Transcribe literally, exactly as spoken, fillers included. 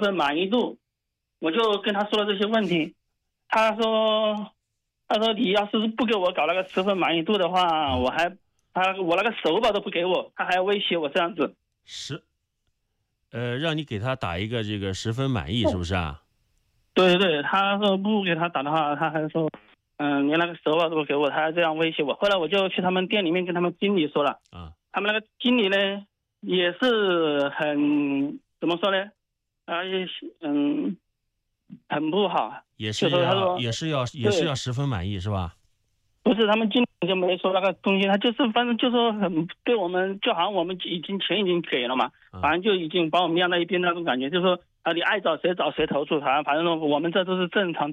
分满意度，我就跟他说了这些问题。他说他说你要是不给我搞那个十分满意度的话，我还他我那个手保都不给我，他还威胁我这样子。 是，呃，让你给他打一个这个十分满意，是不是啊？ 对对对，他说不给他打的话，他还说，嗯，连那个手保都不给我，他还这样威胁我。后来我就去他们店里面跟他们经理说了， 啊， 他们那个经理呢也是很怎么说呢，啊也是嗯很不好， 也是就说他要说也是要也是要十分满意，是吧？ 不是他们经理就没说那个东西，他就是反正就说很对我们，就好像我们已经钱已经给了嘛， 啊反正就已经把我们晾在一边那种感觉，就是说啊你爱找谁找谁投诉他，反正我们这都是正常。